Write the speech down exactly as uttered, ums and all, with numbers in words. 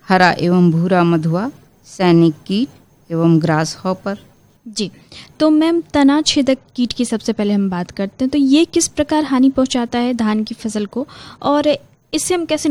हरा एवं भूरा मधुआ, सैनिक कीट एवं ग्रास हॉपर। जी, तो मैम तना छेदक कीट की सबसे पहले हम बात करते हैं, तो ये किस प्रकार हानि पहुंचाता है धान की फसल को और इससे हम कैसे